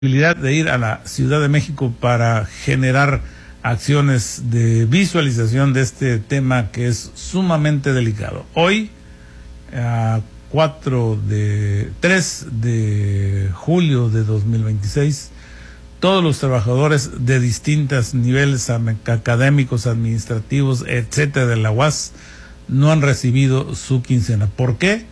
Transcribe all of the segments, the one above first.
posibilidad de ir a la Ciudad de México para generar acciones de visualización de este tema que es sumamente delicado. Hoy, 3 de julio de 2026, todos los trabajadores de distintos niveles académicos, administrativos, etcétera, de la UAS no han recibido su quincena. ¿Por qué?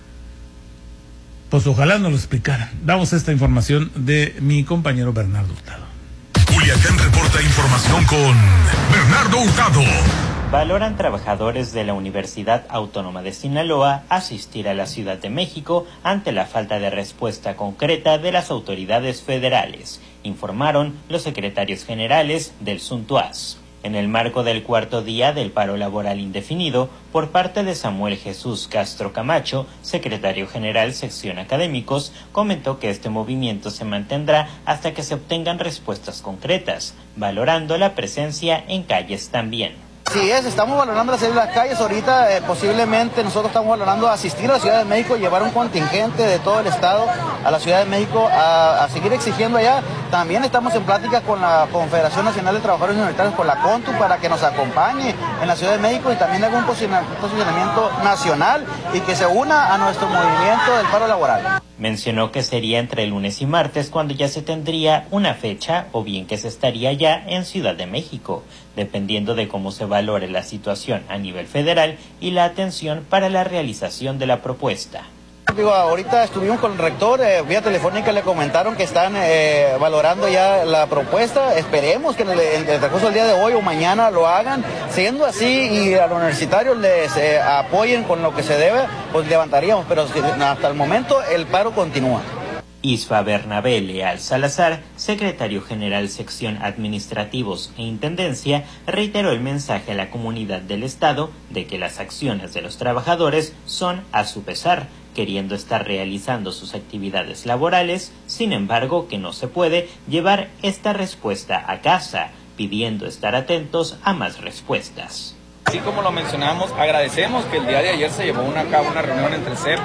Pues ojalá nos lo explicaran. Damos esta información de mi compañero Bernardo Hurtado. Culiacán reporta información con Bernardo Hurtado. Valoran trabajadores de la Universidad Autónoma de Sinaloa asistir a la Ciudad de México ante la falta de respuesta concreta de las autoridades federales, informaron los secretarios generales del SUNTUAS. En el marco del cuarto día del paro laboral indefinido, por parte de Samuel Jesús Castro Camacho, secretario general sección académicos, comentó que este movimiento se mantendrá hasta que se obtengan respuestas concretas, valorando la presencia en calles también. Sí, estamos valorando salir a las calles ahorita, posiblemente nosotros estamos valorando asistir a la Ciudad de México, llevar un contingente de todo el estado a la Ciudad de México a seguir exigiendo allá. También estamos en plática con la Confederación Nacional de Trabajadores Universitarios, con la CONTU, para que nos acompañe en la Ciudad de México y también haga un posicionamiento nacional y que se una a nuestro movimiento del paro laboral. Mencionó que sería entre lunes y martes cuando ya se tendría una fecha o bien que se estaría ya en Ciudad de México, dependiendo de cómo se valore la situación a nivel federal y la atención para la realización de la propuesta. Ahorita estuvimos con el rector, vía telefónica le comentaron que están valorando ya la propuesta. Esperemos que en el transcurso del día de hoy o mañana lo hagan. Siendo así y a los universitarios les apoyen con lo que se debe, pues levantaríamos, pero hasta el momento el paro continúa. Isfa Bernabé Leal Salazar, secretario general sección administrativos e intendencia, reiteró el mensaje a la comunidad del estado de que las acciones de los trabajadores son a su pesar, queriendo estar realizando sus actividades laborales, sin embargo que no se puede llevar esta respuesta a casa, pidiendo estar atentos a más respuestas. Así como lo mencionamos, agradecemos que el día de ayer se llevó a cabo una reunión entre el CEP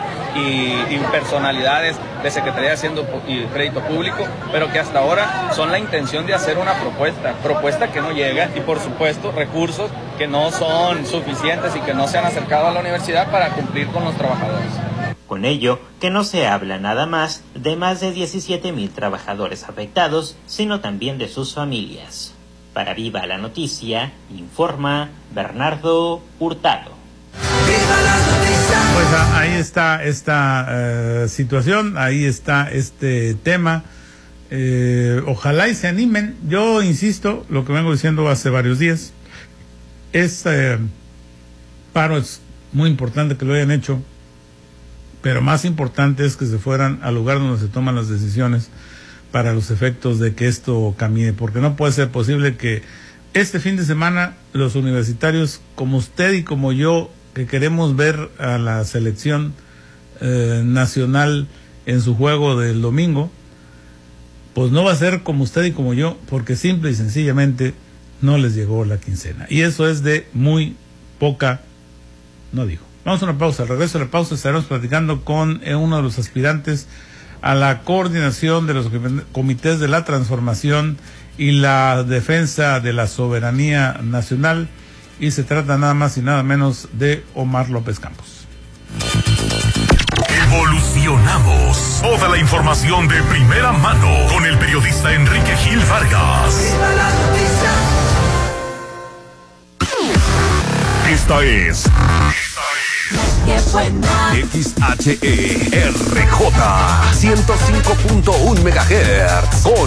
y personalidades de Secretaría de Hacienda y Crédito Público, pero que hasta ahora son la intención de hacer una propuesta que no llega y por supuesto recursos que no son suficientes y que no se han acercado a la universidad para cumplir con los trabajadores. Con ello, que no se habla nada más de 17,000 trabajadores afectados, sino también de sus familias. Para Viva la Noticia, informa Bernardo Hurtado. Pues ahí está esta situación, ahí está este tema. Ojalá y se animen. Yo insisto, lo que vengo diciendo hace varios días, este paro es muy importante que lo hayan hecho, pero más importante es que se fueran al lugar donde se toman las decisiones para los efectos de que esto camine, porque no puede ser posible que este fin de semana los universitarios, como usted y como yo, que queremos ver a la selección nacional en su juego del domingo, pues no va a ser como usted y como yo, porque simple y sencillamente no les llegó la quincena. Y eso es de muy poca, no digo. Vamos a una pausa. Al regreso de la pausa estaremos platicando con uno de los aspirantes a la coordinación de los comités de la transformación y la defensa de la soberanía nacional, y se trata nada más y nada menos de Omar López Campos. Evolucionamos. Toda la información de primera mano con el periodista Enrique Gil Vargas. Esta es XHERJ 105.1 MHz con